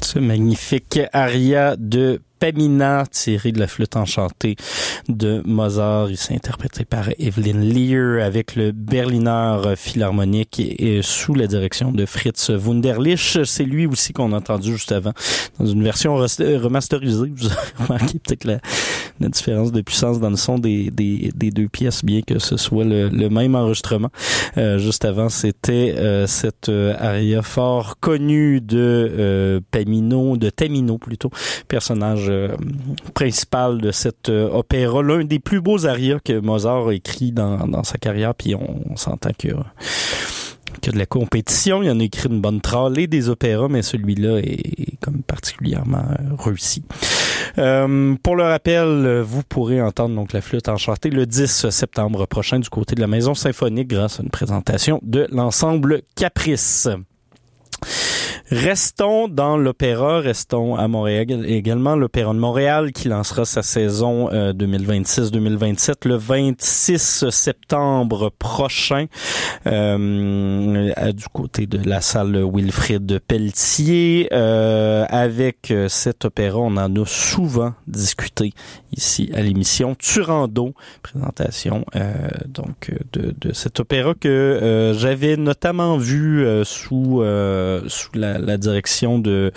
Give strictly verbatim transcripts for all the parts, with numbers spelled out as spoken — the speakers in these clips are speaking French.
Ce magnifique aria de Pamina, tiré de la flûte enchantée de Mozart. Il s'est interprété par Evelyn Lear avec le Berliner Philharmonique et, et sous la direction de Fritz Wunderlich. C'est lui aussi qu'on a entendu juste avant dans une version remasterisée. Vous avez remarqué peut-être la, la différence de puissance dans le son des, des, des deux pièces, bien que ce soit le, le même enregistrement. Euh, juste avant, c'était euh, cette euh, aria fort connue de euh, Pamino, de Tamino plutôt, personnage Euh, principal de cet euh, opéra, l'un des plus beaux arias que Mozart a écrit dans, dans sa carrière, puis on, on s'entend que que de la compétition, il en a écrit une bonne tralée des opéras, mais celui-là est comme particulièrement réussi. Euh, pour le rappel, vous pourrez entendre donc la flûte enchantée le dix septembre prochain du côté de la Maison Symphonique grâce à une présentation de l'ensemble Caprice. Restons dans l'opéra, restons à Montréal également, l'Opéra de Montréal qui lancera sa saison euh, deux mille vingt-six deux mille vingt-sept le vingt-six septembre prochain euh, à, du côté de la salle Wilfrid Pelletier. Euh, avec cet opéra, on en a souvent discuté ici à l'émission. Turandot, présentation euh, donc de, de cet opéra que euh, j'avais notamment vu euh, sous euh, sous la la direction de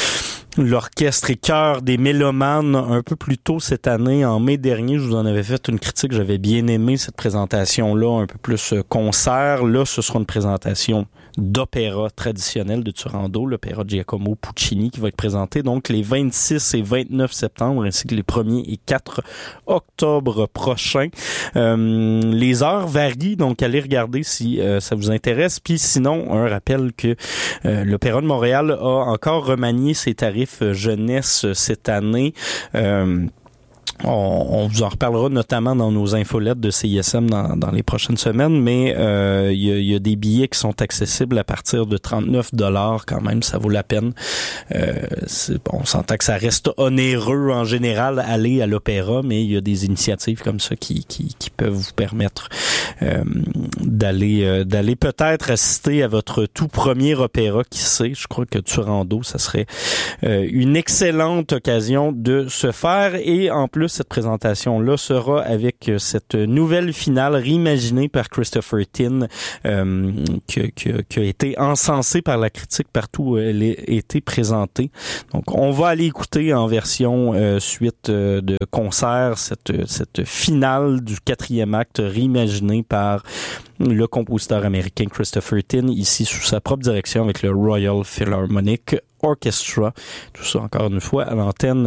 l'orchestre et chœur des Mélomanes un peu plus tôt cette année, en mai dernier. Je vous en avais fait une critique, j'avais bien aimé cette présentation-là, un peu plus concert. Là, ce sera une présentation d'opéra traditionnel de Turandot, l'opéra Giacomo Puccini qui va être présenté donc les vingt-six et vingt-neuf septembre ainsi que les premiers et quatre octobre prochains. Euh, les heures varient, donc allez regarder si euh, ça vous intéresse. Puis sinon, un rappel que euh, l'Opéra de Montréal a encore remanié ses tarifs jeunesse cette année. Euh, On, on vous en reparlera notamment dans nos infolettes de C I S M dans, dans les prochaines semaines, mais euh, il y a, y a des billets qui sont accessibles à partir de trente-neuf dollars quand même, ça vaut la peine. Euh, c'est, bon, on s'entend que ça reste onéreux en général aller à l'opéra, mais il y a des initiatives comme ça qui, qui, qui peuvent vous permettre euh, d'aller euh, d'aller peut-être assister à votre tout premier opéra, qui sait. Je crois que Turandot, ça serait euh, une excellente occasion de se faire, et en plus cette présentation-là sera avec cette nouvelle finale reimaginée par Christopher Tin, euh, qui, qui, qui a été encensée par la critique partout où elle a été présentée. Donc, on va aller écouter en version euh, suite euh, de concert cette, cette finale du quatrième acte reimaginée par le compositeur américain Christopher Tin, ici sous sa propre direction avec le Royal Philharmonic Orchestra. Tout ça encore une fois à l'antenne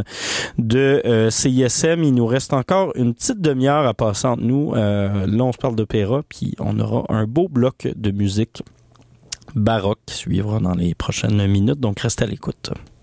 de euh, C I S M. Il nous reste encore une petite demi-heure à passer entre nous. Euh, là, on se parle d'opéra, puis on aura un beau bloc de musique baroque qui suivra dans les prochaines minutes. Donc, restez à l'écoute.